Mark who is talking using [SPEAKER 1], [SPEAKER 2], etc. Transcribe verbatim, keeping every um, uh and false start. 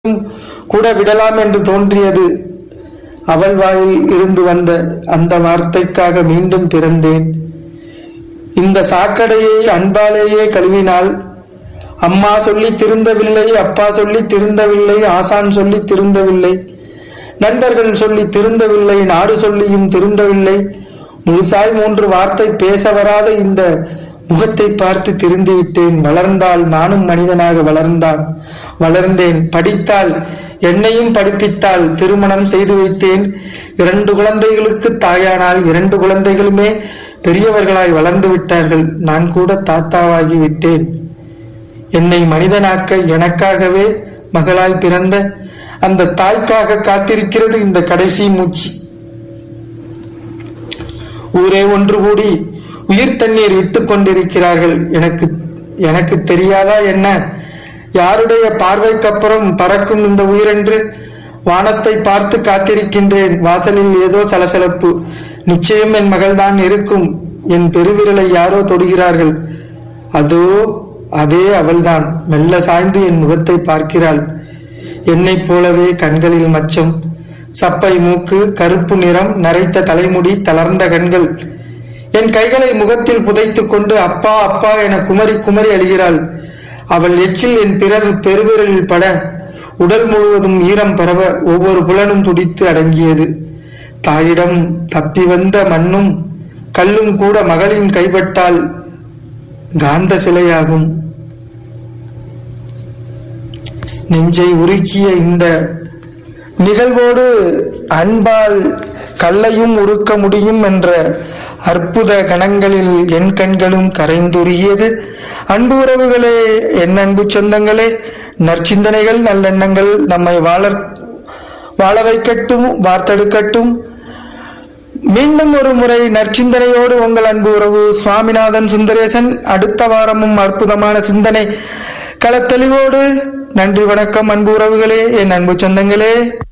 [SPEAKER 1] கூட விடலாம் என்று தோன்றியது. அவள் வாயில் இருந்து வந்த அந்த வார்த்தைக்காக மீண்டும் பிறந்தேன். இந்த சாக்கடையை அன்பாலேயே கழுவினால், அம்மா சொல்லி திருந்தவில்லை, அப்பா சொல்லி திருந்தவில்லை, ஆசான் சொல்லி திருந்தவில்லை, நண்பர்கள் சொல்லி திருந்தவில்லை, நாடு சொல்லியும் திருந்தவில்லை, முழுசாய் மூன்று வார்த்தை பேச வராத இந்த முகத்தை பார்த்து திருந்து விட்டேன். வளர்ந்தால் நானும் மனிதனாக வளர்ந்தான் வளர்ந்தேன். படித்தால் என்னையும் படிப்பித்தால் திருமணம் செய்து வைத்தேன். இரண்டு குழந்தைகளுக்கு தாயானால் இரண்டு குழந்தைகளுமே பெரியவர்களாய் வளர்ந்து விட்டார்கள். நான் கூட தாத்தாவாகி விட்டேன். என்னை மனிதனாக்க எனக்காகவே மகளாய் பிறந்த அந்த தாய்க்காக காத்திருக்கிறது இந்த கடைசி மூச்சு. ஊரே ஒன்று கூடி உயிர் தண்ணீர் விட்டு கொண்டிருக்கிறார்கள். எனக்கு எனக்கு தெரியாதா என்ன? யாருடைய பார்வைக்கப்புறம் பறக்கும் இந்த உயிரென்று வானத்தை பார்த்து காத்திருக்கின்றேன். வாசலில் ஏதோ சலசலப்பு. நிச்சயம் என் மகள்தான் இருக்கும். என் பெருவிரலை யாரோ தொடுகிறார்கள். அதோ அதே அவள்தான். மெல்ல சாய்ந்து என் முகத்தை பார்க்கிறாள். என்னைப் போலவே கண்களில் மச்சம், சப்பை மூக்கு, கருப்பு நிறம், நரைத்த தலைமுடி, தளர்ந்த கண்கள். என் கைகளை முகத்தில் புதைத்து கொண்டு அப்பா அப்பா என குமரி குமரி அழுகிறாள். அவள் எச்சில் என் பிறகு பெருவிரலில் பட உடல் முழுவதும் ஈரம் பரவ ஒவ்வொரு புலனும் துடித்து அடங்கியது. தாயிடம் தப்பி வந்த மண்ணும் கல்லும் கூட மகளின் கைப்பட்டால் காந்த சிலையாகும். நெஞ்சை உருக்கிய இந்த நிகழ்வோடு அன்பால் கல்லையும் உருக்க முடியும் என்ற அற்புத கணங்களில் என் கண்களும் கரைந்துருகியது. அன்பு உறவுகளே, என் அன்பு சொந்தங்களே, நற்சிந்தனைகள் நல்லெண்ணங்கள் நம்மை வாழ வாழ வைக்கட்டும், வார்த்தெடுக்கட்டும். மீண்டும் ஒரு முறை நற்சிந்தனையோடு உங்கள் அன்பு உறவு சுவாமிநாதன் சுந்தரேசன். அடுத்த வாரமும் அற்புதமான சிந்தனை களத்தெளிவோடு. நன்றி, வணக்கம் அன்பு உறவுகளே, என் அன்பு சொந்தங்களே.